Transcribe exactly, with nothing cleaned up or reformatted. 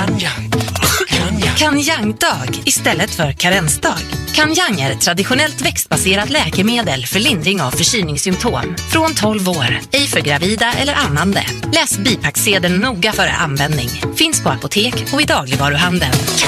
Kanyang. Kanyang. Kanyang-dag istället för karensdag. Kanyang är ett traditionellt växtbaserat läkemedel för lindring av förkylningssymptom. Från tolv år, ej för gravida eller ammande. Läs bipacksedeln noga före användning. Finns på apotek och i dagligvaruhandeln.